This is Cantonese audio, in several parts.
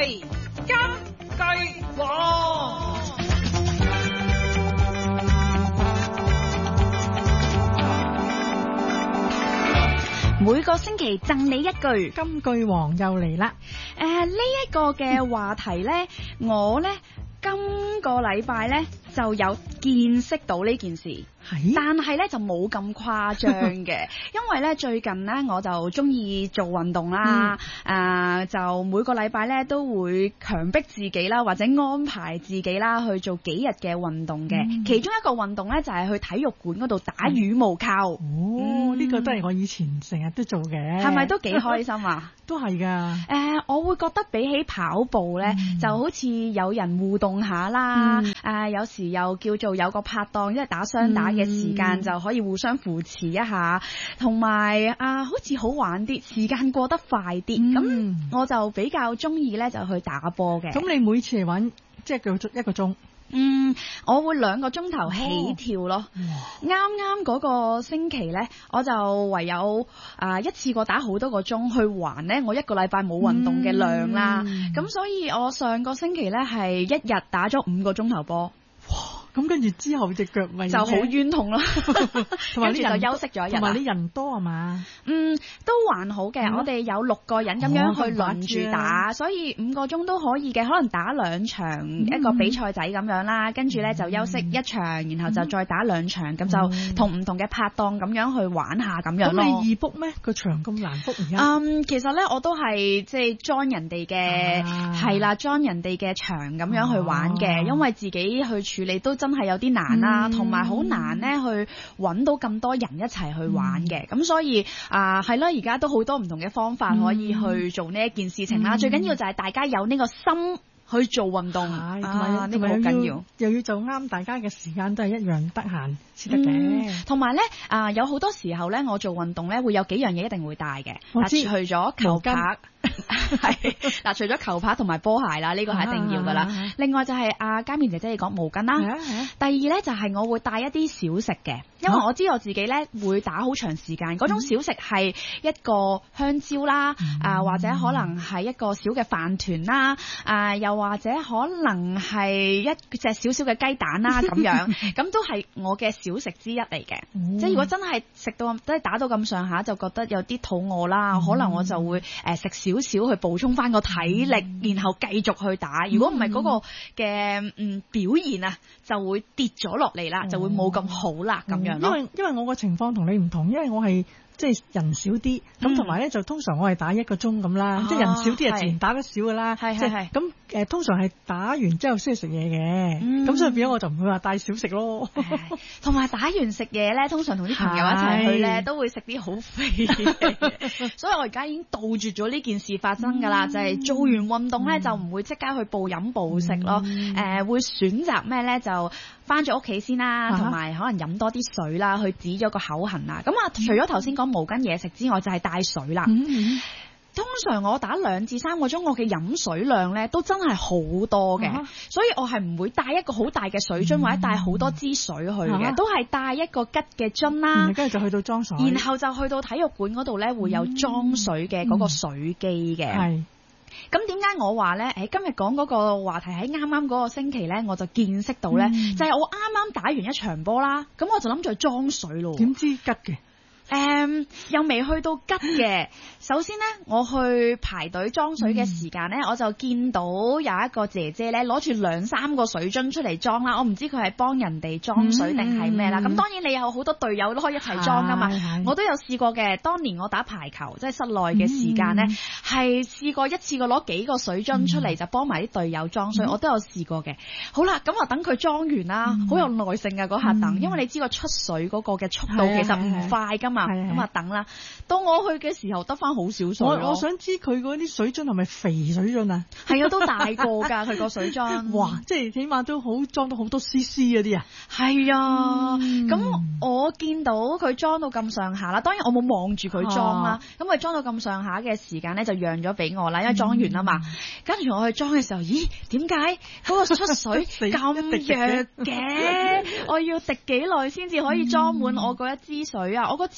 係金句王。 每個星期贈你一句金句王又嚟啦。 呢一個嘅話題呢，我呢今個禮拜呢就有見識到呢件事。但係咧就冇咁誇張嘅，因為咧最近咧我就中意做運動啦，就每個禮拜咧都會強迫自己啦，或者安排自己啦去做幾日嘅運動嘅。其中一個運動咧就係去體育館嗰度打羽毛球。 呢個都係我以前成日都做嘅。係咪都幾開心啊？ 都係㗎。 我會覺得比起跑步咧，就好似有人互動下啦。有時又叫做有個拍檔，因為打雙打嘅時間就可以互相扶持一下，同埋好似好玩啲，時間過得快啲。咁我就比較中意咧就去打波嘅。 咁你每次嚟玩即係叫一個鐘？ 我會2個鐘頭起跳咯。啱啱嗰個星期咧，我就唯有一次過打好多個鐘去還咧我1個禮拜冇運動嘅量啦。咁所以我上個星期咧係一日打咗5個鐘頭波。 咁跟住之後隻腳咪就好冤痛咯， 同埋啲人就休息咗一日。 同埋啲人多係嘛？ 都還好嘅。我哋有6個人咁樣去輪住打，所以5個鐘都可以嘅。可能打2場一個比賽仔咁樣啦，跟住咧就休息1場，然後就再打2場，咁就同唔同嘅拍檔咁樣去玩下咁樣咯。 咁你易 book 咩？個場咁難 book 而家？ 其實咧我都係即係 join 人哋嘅，係啦，join 人哋嘅場咁樣去玩嘅，因為自己去處理都真係有啲難啦，同埋好難咧去揾到咁多人一齊去玩嘅。咁所以係啦，而家都好多唔同嘅方法可以去做呢一件事情啦。最緊要就係大家有呢個心去做運動，呢個好緊要， 又要就啱大家嘅時間都係一樣得閒先得嘅。 同埋咧有好多時候咧，我做運動咧會有幾樣嘢一定會帶嘅。除咗球拍。係嗱，除咗球拍同埋波鞋啦，呢個係一定要噶啦。另外就係家面姐姐你講毛巾啦。第二咧就係我會帶一啲小食嘅，因為我知道自己咧會打好長時間。嗰種小食係一個香蕉啦，或者可能係一個小嘅飯團啦，又或者可能係一隻少少嘅雞蛋啦咁樣，咁都係我嘅小食之一嚟嘅。即係如果真係食到即係打到咁上下，就覺得有啲肚餓啦，可能我就會食少少去補充翻個體力，然後繼續去打。如果唔係嗰個嘅表現啊，就會跌咗落嚟啦，就會冇咁好啦咁樣咯。 因為我個情況同你唔同，因為我係即係人少啲，咁同埋咧就通常我係打1個鐘咁啦，即係人少啲就自然打得少噶啦。係咁通常係打完之後先去食嘢嘅，咁所以變咗我就唔會話帶小食咯。 同埋打完食嘢咧，通常同啲朋友一齊去咧，都會食啲好肥嘅。所以我而家已經杜絕咗呢件事發生噶啦，就係做完運動咧就唔會即刻去暴飲暴食咯。會選擇咩咧就翻咗屋企先啦，同埋可能飲多啲水啦，去止咗個口痕啊。咁除咗頭先講毛巾嘢食之外，就係帶水啦。通常我打2至3個鐘，我嘅飲水量咧都真係好多嘅，所以我係唔會帶一個好大嘅水樽或者帶好多支水去嘅，都係帶一個吉嘅樽啦。 跟住就去到裝水， 然後就去到體育館嗰度咧會有裝水嘅嗰個水機嘅。咁點解我話咧？今日講嗰個話題喺啱啱嗰個星期咧，我就見識到咧，就係我啱啱打完一場波啦，咁我就諗住去裝水咯。 點知吉嘅？ 又未去到吉嘅。首先呢，我去排隊裝水嘅時間呢，我就見到有一個姐姐呢攞住2-3個水樽出嚟裝啦。我唔知佢係幫人哋裝水定係咩啦。咁當然你有好多隊友都可以一齊裝噶嘛。我都有試過嘅。當年我打排球，即係室內嘅時間呢，係試過一次過攞幾個水樽出嚟就幫埋啲隊友裝水。我都有試過嘅。好啦，咁我等佢裝完啦，好有耐性嘅嗰下等，因為你知個出水嗰個嘅速度其實唔快噶嘛。咁等啦，到我去嘅時候得翻好少水。 我想知佢嗰啲水樽係咪肥水樽啊？ 係啊，都大個㗎佢個水樽。 哇，即係起碼都好裝到好多 CC 嗰啲啊。 係啊，咁我見到佢裝到咁上下啦，當然我冇望住佢裝啦。咁佢裝到咁上下嘅時間咧，就讓咗俾我啦，因為裝完啦嘛。跟住我去裝嘅時候，咦？點解嗰個出水咁弱嘅？我要滴幾耐先至可以裝滿我嗰一支水啊？我嗰支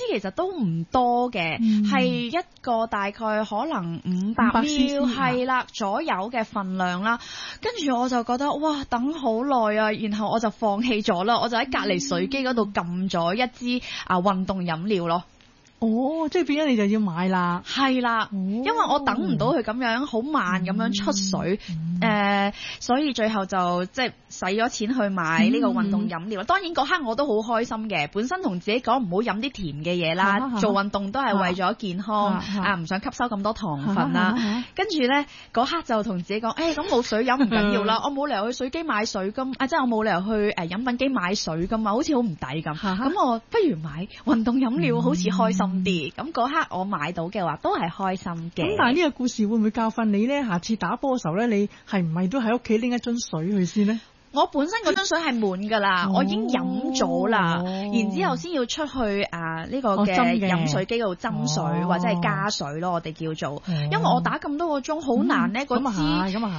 其實都唔多嘅，係一個大概可能500 ml 係啦左右嘅份量啦。跟住我就覺得哇，等好耐啊，然後我就放棄咗啦，我就喺隔離水機嗰度撳咗一支運動飲料咯。 哦，即係變咗你就要買啦。 係啦，因為我等唔到佢咁樣好慢咁樣出水，所以最後就即係使咗錢去買呢個運動飲料。當然嗰刻我都好開心嘅，本身同自己講唔好飲啲甜嘅嘢啦，做運動都係為咗健康唔想吸收咁多糖分啦。跟住咧嗰刻就同自己講，咁冇水飲唔緊要啦，我冇理由去水機買水㗎，即係我冇理由去飲品機買水㗎嘛，好似好唔抵咁。咁我不如買運動飲料，好似開心啲。咁嗰刻我買到嘅話都係開心嘅。咁但係呢個故事會唔會教訓你咧？下次打波嘅時候咧，你係唔係都喺屋企拎一樽水去先呢？ 我本身嗰樽水係滿㗎啦，我已經飲咗啦，然之後先要出去呢個嘅飲水機嗰度斟水或者係加水咯，我哋叫做。因為我打咁多個鐘好難呢，嗰支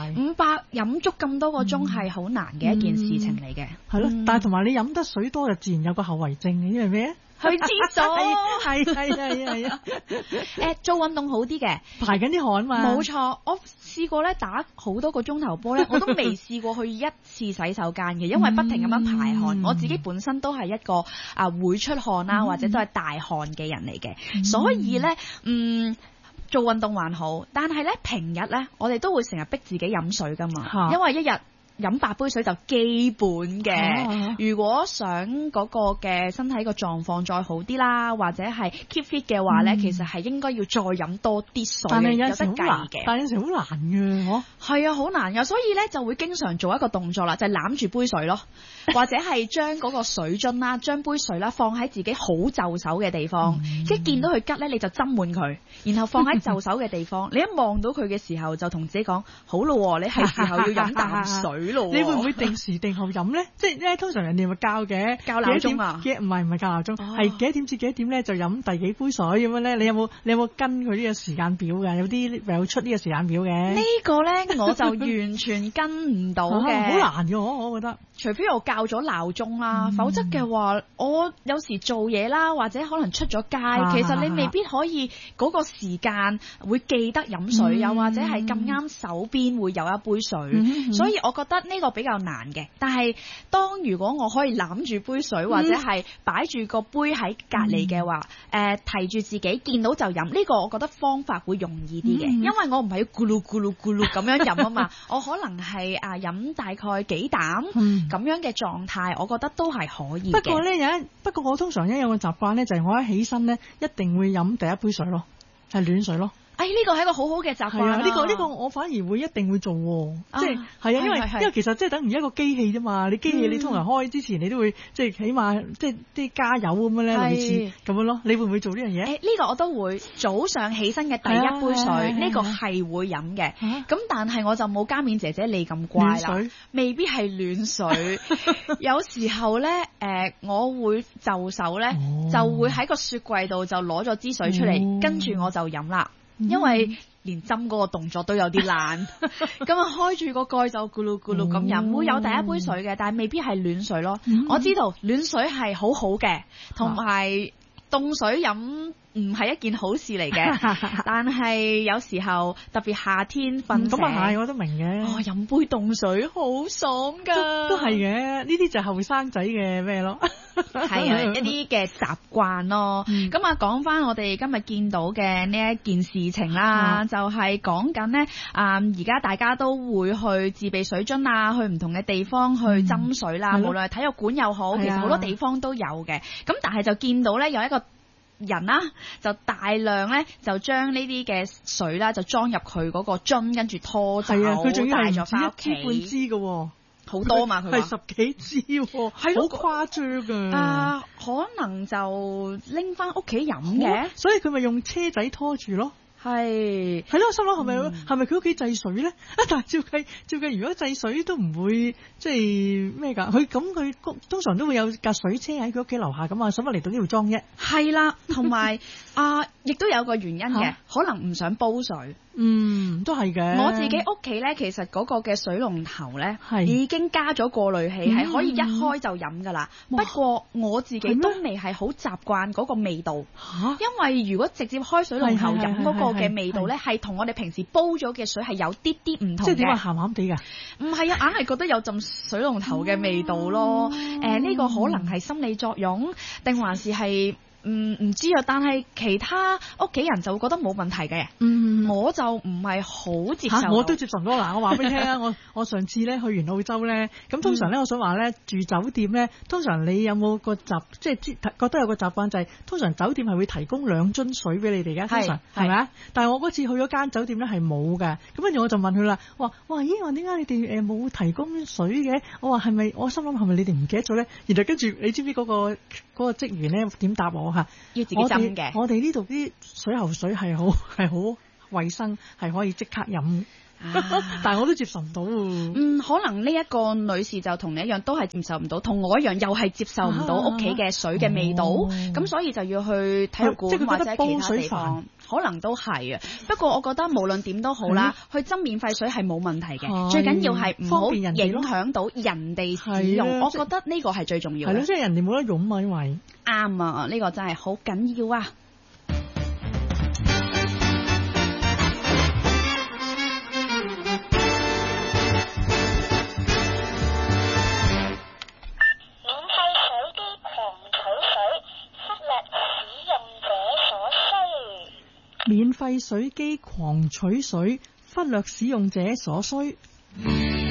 500飲足咁多個鐘係好難嘅一件事情嚟嘅。 係咯，但係同埋你飲得水多就自然有個後遺症嘅，因為咩？ 去廁所係啊！ 做運動好啲嘅， 排緊啲汗嘛。冇錯，我試過咧打好多個鐘頭波咧，我都未試過去一次洗手間嘅，因為不停咁樣排汗。我自己本身都係一個會出汗啦，或者都係大汗嘅人嚟嘅，所以咧做運動還好，但係咧平日咧我哋都會成日逼自己飲水噶嘛，因為一日飲8杯水就基本嘅。如果想嗰個嘅身體個狀況再好啲啦，或者係 keep fit 嘅話咧，其實係應該要再飲多啲水， 但係有得計嘅。 但係有時好難嘅， 係啊，好難㗎，所以咧就會經常做一個動作啦，就係攬住杯水咯，或者係將嗰個水樽啦，將杯水啦放喺自己好就手嘅地方，即係見到佢吉咧你就斟滿佢，然後放喺就手嘅地方。你一望到佢嘅時候就同自己講好咯，你係時候要飲啖水。 你會唔會定時定候飲咧？即係咧，通常人哋咪教鬧鐘啊？ 唔係教鬧鐘，係幾多點至幾多點咧就飲第幾杯水咁樣咧？你有冇跟佢呢個時間表㗎？有啲有出呢個時間表嘅。呢個咧我就完全跟唔到嘅， 好難嘅我覺得。 除非我校咗鬧鐘啦，否則嘅話，我有時做嘢啦，或者可能出咗街，其實你未必可以嗰個時間會記得飲水，又或者係咁啱手邊會有一杯水，所以我覺得呢個比較難嘅。但係如果我可以攬住杯水，或者係擺住個杯喺隔離嘅話，提住自己見到就飲，呢個我覺得方法會容易啲嘅，因為我唔係要咕嚕咕嚕咕嚕咁樣飲啊嘛，我可能係飲大概幾啖咁樣嘅狀態，我覺得都係可以嘅。 不過我通常有個習慣咧，就係我一起身咧，一定會飲第一杯水咯，係暖水咯。呢個係一個好好嘅習慣。 呢個我反而會一定會做喎，即係係啊，因為其實即係等於一個機器啫嘛。你機器你通常開之前你都會即係起碼即係啲加油咁樣咧，類似咁樣咯。你會唔會做呢樣嘢？ 呢個我都會，早上起身嘅第一杯水，呢個係會飲嘅。咁但係我就冇家冕姐姐你咁乖啦，未必係暖水。有時候咧我會就手咧，就會喺個雪櫃度就攞咗支水出嚟，跟住我就飲啦。因為連斟嗰個動作都有啲難，咁啊開住個蓋就咕嚕咕嚕咁飲，會有第一杯水嘅，但係未必係暖水咯。我知道暖水係好好嘅，同埋凍水飲唔係一件好事嚟嘅，但係有時候特別夏天瞓醒， 咁啊係，我都明嘅。 飲杯凍水好爽㗎， 都係嘅。呢啲就係後生仔嘅咩咯， 係啊，一啲嘅習慣咯。咁啊，講翻我哋今日見到嘅呢一件事情啦，就係講緊呢。而家大家都會去自備水樽啊，去唔同嘅地方去斟水啦，無論係體育館又好，其實好多地方都有嘅。咁但係就見到呢，有一個人啦，就大量咧就將呢啲嘅水啦，就裝入佢嗰個樽，跟住拖走， 佢仲要帶咗翻屋企， 半支嘅， 好多嘛，佢話係10幾支，係好誇張㗎。 可能就拎翻屋企飲嘅， 所以佢咪用車仔拖住咯。 係咯，我心諗係咪佢屋企制水咧？但係照計，如果制水都唔會即係咩㗎？佢通常都會有架水車喺佢屋企樓下咁啊，使乜嚟到呢度裝啫？ 係啦，同埋亦都有個原因嘅，可能唔想煲水。 都係嘅。 我自己屋企咧，其實嗰個嘅水龍頭咧已經加咗過濾器，係可以一開就飲㗎啦。不過我自己都未係好習慣嗰個味道，因為如果直接開水龍頭飲嗰個嘅味道咧，係同我哋平時煲咗嘅水係有啲啲唔同嘅。 即係點話鹹鹹地㗎？ 唔係啊，硬係覺得有陣水龍頭嘅味道咯。呢個可能係心理作用，定還是係？唔知啊，但係其他屋企人就會覺得冇問題嘅。我就唔係好接受。 我都接受唔到。嗱，我話俾你聽啊，我上次咧去完澳洲咧，咁通常咧，我想話咧住酒店咧，通常你有冇個即係覺得有個習慣就係，通常酒店係會提供2樽水俾你哋嘅，通常係咪啊？但係我嗰次去咗間酒店咧係冇㗎，咁跟住我就問佢啦，哇，咦，點解你哋冇提供水嘅？我話係咪？我心諗係咪你哋唔記得咗咧？然後跟住你知唔知嗰個職員咧點答我？ 要自己斟嘅。 我哋呢度啲水喉水係好衛生，係可以即刻飲。但係我都接受唔到。 可能呢一個女士就同你一樣，都係接受唔到，同我一樣又係接受唔到屋企嘅水嘅味道。咁所以就要去體育館或者其他地方，可能都係啊。不過我覺得無論點都好啦，去斟免費水係冇問題嘅。最緊要係唔好影響到人哋使用。我覺得呢個係最重要嘅。 係咯，即係人哋冇得用嘛，因為啱啊！呢個真係好緊要啊！ 免費水機狂取水，忽略使用者所需。